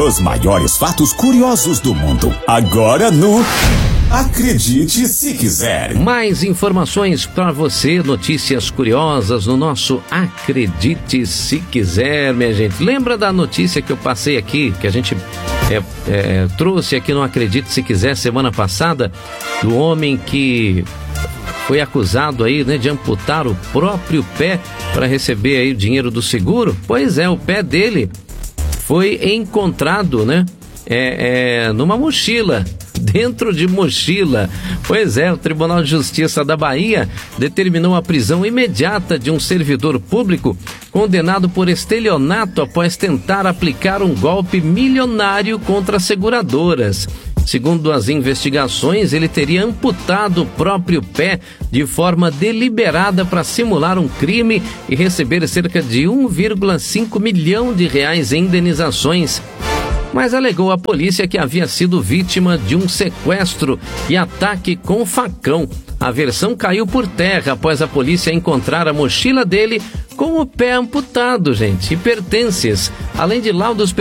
Os maiores fatos curiosos do mundo. Agora no Acredite Se Quiser. Mais informações para você, notícias curiosas no nosso Acredite Se Quiser, minha gente. Lembra da notícia que eu passei aqui, que a gente trouxe aqui no Acredite Se Quiser semana passada, do homem que foi acusado aí, né, de amputar o próprio pé para receber aí o dinheiro do seguro? Pois é, o pé dele foi encontrado, né, numa mochila, dentro de mochila. Pois é, o Tribunal de Justiça da Bahia determinou a prisão imediata de um servidor público condenado por estelionato após tentar aplicar um golpe milionário contra seguradoras. Segundo as investigações, ele teria amputado o próprio pé de forma deliberada para simular um crime e receber cerca de 1,5 milhão de reais em indenizações. Mas alegou à polícia que havia sido vítima de um sequestro e ataque com facão. A versão caiu por terra após a polícia encontrar a mochila dele com o pé amputado, gente, e pertences, além de laudos